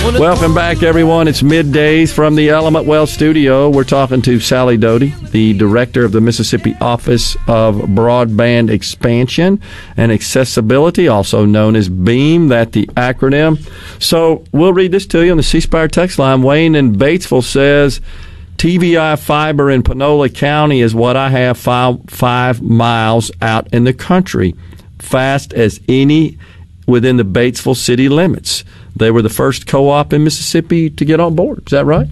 Welcome back, everyone. It's middays from the Element Wealth studio. We're talking to Sally Doty, the director of the Mississippi Office of Broadband Expansion and Accessibility, also known as BEAM, that's the acronym. So we'll read this to you on the C Spire text line. Wayne in Batesville says, TVI fiber in Panola County is what I have 5 miles out in the country, fast as any within the Batesville city limits. They were the first co-op in Mississippi to get on board. Is that right?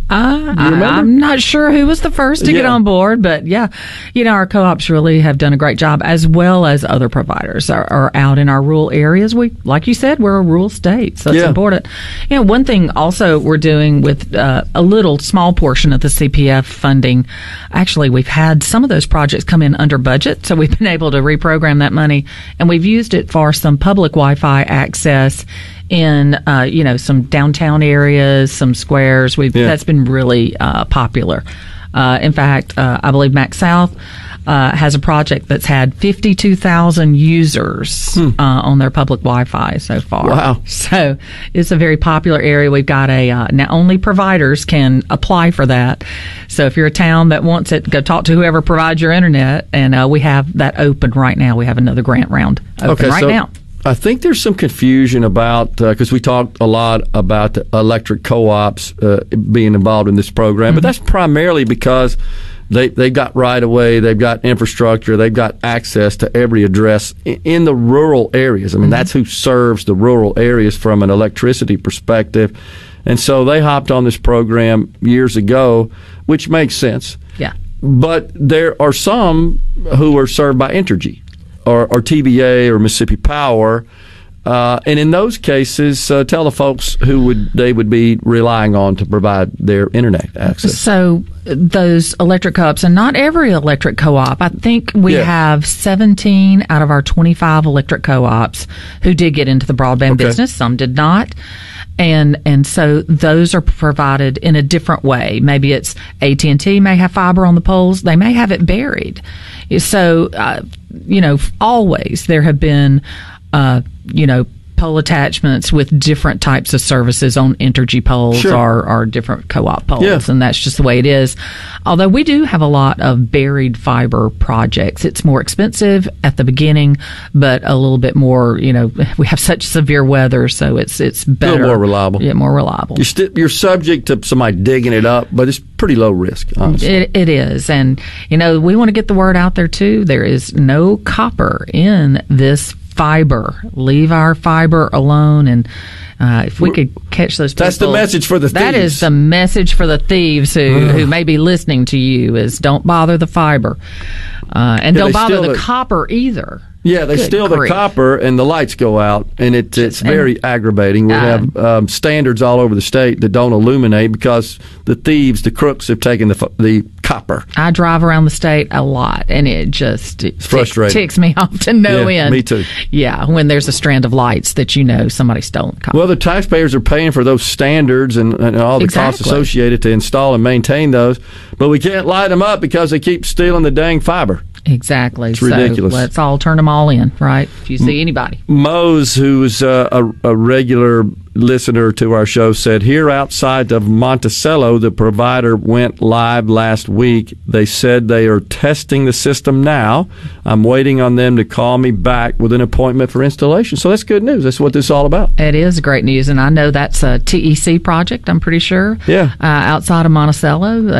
I'm not sure who was the first to get on board, but yeah, our co-ops really have done a great job, as well as other providers are out in our rural areas. Like you said, we're a rural state, so it's important. One thing also we're doing with a little small portion of the CPF funding, actually we've had some of those projects come in under budget, so we've been able to reprogram that money, and we've used it for some public Wi-Fi access in some downtown areas, some squares. That's been really popular. In fact, I believe MaxSouth has a project that's had 52,000 users on their public Wi-Fi so far. Wow! So it's a very popular area. We've got now only providers can apply for that. So if you're a town that wants it, go talk to whoever provides your internet, and we have that open right now. We have another grant round open now. I think there's some confusion about, because we talked a lot about the electric co-ops being involved in this program, but that's primarily because they've got right-of-way, they've got infrastructure, they've got access to every address in the rural areas. I mean, that's who serves the rural areas from an electricity perspective. And so they hopped on this program years ago, which makes sense. Yeah. But there are some who are served by Entergy, or TVA or Mississippi Power, and in those cases, tell the folks who they would be relying on to provide their internet access. So those electric co-ops, and not every electric co-op. I think we have 17 out of our 25 electric co-ops who did get into the broadband business. Some did not. And so those are provided in a different way. Maybe it's AT&T may have fiber on the poles. They may have it buried. So, always there have been, pole attachments with different types of services on Entergy poles or different co-op poles, and that's just the way it is. Although we do have a lot of buried fiber projects. It's more expensive at the beginning, but a little bit more, we have such severe weather, so it's better. A little more reliable. Yeah, more reliable. You're subject to somebody digging it up, but it's pretty low risk, honestly. It is. And, we want to get the word out there, too. There is no copper in this fiber. Leave our fiber alone. And if we could catch those people. That's the message for the thieves. That is the message for the thieves who may be listening to you, is don't bother the fiber. And don't bother the copper either. Yeah, they steal the copper and the lights go out, and it's very aggravating. We have standards all over the state that don't illuminate because the thieves, the crooks, have taken the copper. I drive around the state a lot, and it frustrating. Ticks me off to no end. Me too. Yeah, when there's a strand of lights that somebody stole the copper. Well, the taxpayers are paying for those standards and all the costs associated to install and maintain those, but we can't light them up because they keep stealing the dang fiber. Exactly. It's ridiculous. So let's all turn them all in, right? If you see anybody. Mose, who's a regular listener to our show, said, here outside of Monticello, the provider went live last week. They said they are testing the system now. I'm waiting on them to call me back with an appointment for installation. So that's good news. That's what this is all about. It is great news, and I know that's a TEC project, I'm pretty sure. Yeah. Outside of Monticello.